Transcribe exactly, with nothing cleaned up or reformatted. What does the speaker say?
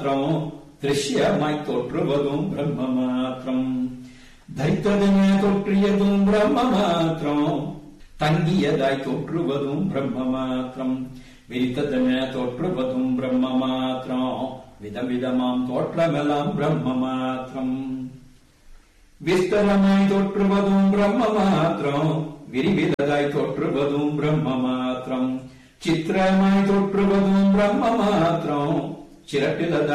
மாத்திரம் திருஷ்யமாய் தோற்றுவதும் பிரம்ம மாத்திரம். தைத்ததனே தோற்றியதும் பிரம்ம மாத்திரம் தங்கியதாய் தோற்றுவதும் பிரம்ம மாத்திரம். விரித்ததென தோற்றுவதும் பிரம்ம மாத்திரம் விதம் விதமாம் தோற்றமெல்லாம் பிரம்ம மாத்திரம். விஸ்தரமாய் தோற்றுவதும் பிரம்ம மாத்திரம் விரிவிததாய் தோற்றுவதும் பிரம்ம மாத்திரம். சித்திரமாய் தோற்றுவதும் பிரம்ம மாத்திரம் சிரட்டிததாய்